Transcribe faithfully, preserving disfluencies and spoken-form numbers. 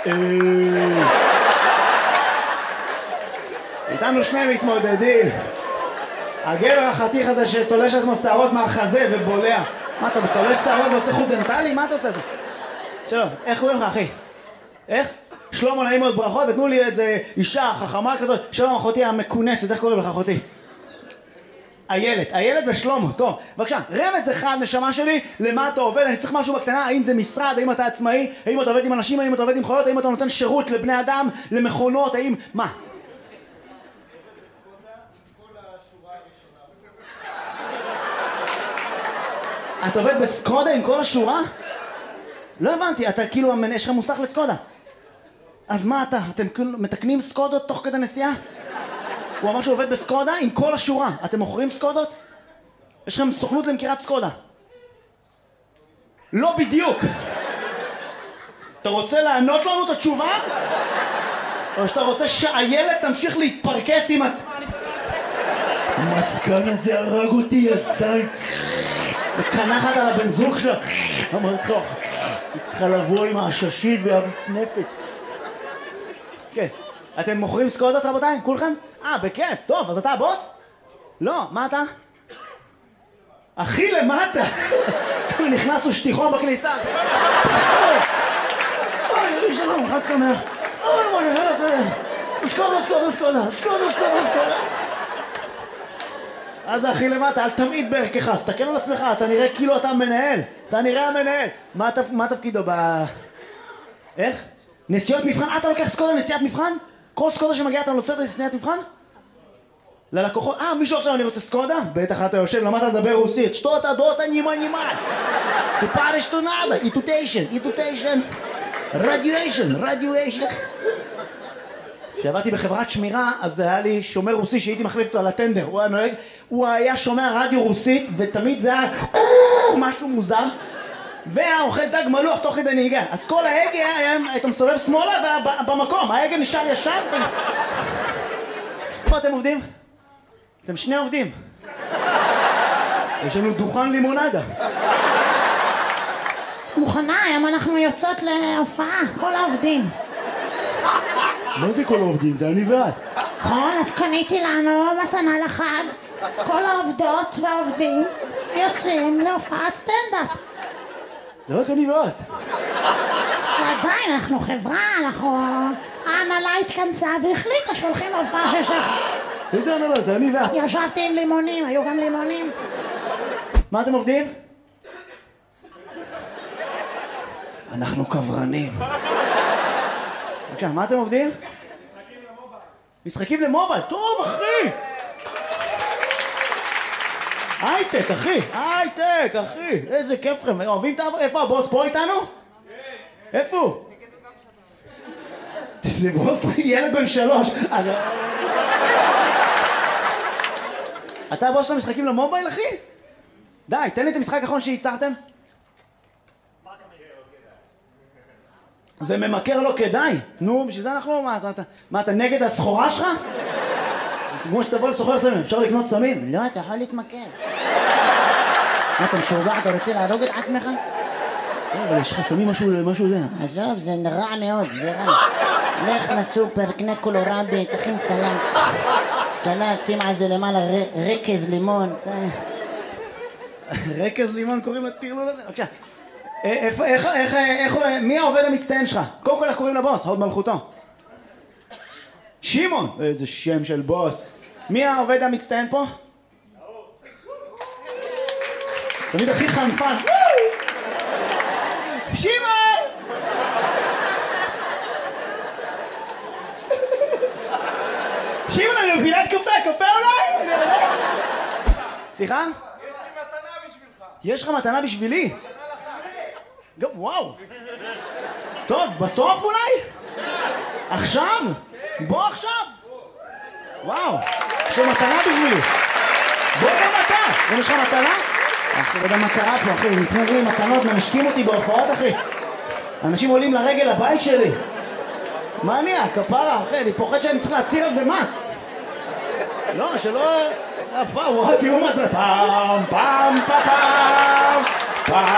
איתנו שני מתמודדים. הגבר החתיך הזה שתולש עצמו שערות מהחזה ובולע. מה אתה תולש שערות ועושה חוט דנטלי? מה אתה עושה זה? שלום, איך קוראים לך אחי? איך? שלמה, נעים מאוד, ברכות, ותנו לי איזה אישה חכמה כזאת. שלום אחותי המכונסת, איך קוראים לך אחותי? איילת, איילת ושלמה, טוב. בבקשה, רמז אחד נשמה שלי, למה אתה עובד? אני צריך משהו בקטנה, האם זה משרד, האם אתה עצמאי, האם אתה עובד עם אנשים, האם אתה עובד עם חיות, האם אתה נותן שירות לבני אדם, למכונות, האם... מה? אתה עובד בסקודה עם כל השורה? לא הבנתי, אתה כאילו, יש לך מוסך לסקודה. אז מה אתה? אתם כאילו מתקנים סקודות תוך כדי נסיעה? הוא אמר שהוא עובד בסקודה עם כל השורה. אתם מוכרים סקודות? יש לכם סוכנות למכירת סקודה. לא בדיוק. אתה רוצה לענות לנו את התשובה? או שאתה רוצה שהילד תמשיך להתפרקס עם עצמה? המסכן הזה הרג אותי, יזיין. וקנחת על הבן זוג שלה. אמרת לך, היא צריכה לבוא עם העששית והמצנפת. כן. אתם מוכרים סקודות רבותיי? כולכם? אה, בכיף. טוב, אז אתה הבוס? לא, מה אתה? אחי למטה. נכנסו שטיחון בכניסה. אוי, שלום, חג שמח. אוי, מה נהלת? סקודה, סקודה, סקודה. סקודה, סקודה, סקודה. אז אחי למטה, אל תמיד בערכך, סתכל על עצמך, אתה נראה כאילו אתה מנהל. אתה נראה המנהל. מה תפקידו ב... איך? נסיעות מבחן? אתה לוקח סקודה נסיעת מבחן? כל סקודה שמגיעה אתה נוצאת לסניית מבחן? ללקוחות? אה, מישהו עכשיו אני רוצה סקודה? בטח אתה יושב, למדת לדבר רוסית. שטות הדות הנימה נימה. תפרש תונדה. איטוטיישן, איטוטיישן. רדיואשן, רדיואשן. כשעבדתי בחברת שמירה, אז היה לי שומר רוסי שהייתי מחליף אותו על הטנדר. הוא היה נוהג, הוא היה שומע רדיו רוסית, ותמיד זה היה משהו מוזר. והיה אוכל דג מלוח תוך כדי נהיגה. אז כל ההגה היית מסובב שמאלה ובמקום, ההגה נשאר ישר. איפה אתם עובדים? אתם שני עובדים. יש לנו דוכן לימונדה. מוכנה, היום אנחנו יוצאות להופעה, כל העובדים. מה זה כל העובדים? זה אני ואת. נכון, אז קניתי לנו מתנה לחג. כל העובדות והעובדים יוצאים להופעת סטנדאפ. זה רק אני ואת. ועדיין, אנחנו חברה, אנחנו... ההנהלה התכנסה והחליטה שהולכים להופעה של שחר. איזה הנהלה? זה אני ואת. ישבתי עם לימונים, היו גם לימונים. מה אתם עובדים? אנחנו קברנים. בבקשה, מה אתם עובדים? משחקים למובייל. משחקים למובייל? טוב, אחי! הייטק, אחי! הייטק, אחי! איזה כיף לכם. אוהבים את העבודה? איפה הבוס? פה איתנו? כן. איפה הוא? זה בוס ילד בן שלוש. אתה הבוס של המשחקים למובייל, אחי? די, תן לי את המשחק האחרון שייצרתם. זה ממכר לא כדאי. נו, בשביל זה אנחנו... מה, אתה, מה, אתה נגד הסחורה שלך? זה כמו שתבוא לסוחר סמים, אפשר לקנות סמים? לא, אתה יכול להתמכר. מה, אתה משוגע? אתה רוצה להרוג את עצמך? לא, אבל יש לך סמים משהו זה. עזוב, זה רע מאוד, זה רע. לך לסופר, קנה קולורבי, תכין סלט. סלט, שים על זה למעלה רקז לימון. רקז לימון קוראים לטירלול הזה? בבקשה. איפה, איך, איך, איך, מי העובד המצטיין שלך? קודם כל איך קוראים לבוס? הוד מלכותו. שמעון! איזה שם של בוס. מי העובד המצטיין פה? תמיד הכי חנפן. שמעון! שמעון, אני מפילת קפה, קפה אולי? סליחה? יש לי מתנה בשבילך. יש לך מתנה בשבילי? גם, וואו. טוב, בסוף אולי? עכשיו? בוא עכשיו. וואו, יש לך מתנה בשבילי. בוא גם אתה. יש לך מתנה? אחי, לא יודע מה קרה פה, אחי. נתנו לי מתנות, מנשקים אותי בהופעות, אחי. אנשים עולים לרגל הבית שלי. מה נהיה? כפרה, אחי. אני פוחד שאני צריך להציר על זה מס. לא, שלא... וואו, תראו מה זה. פעם, פעם, פעם, פעם.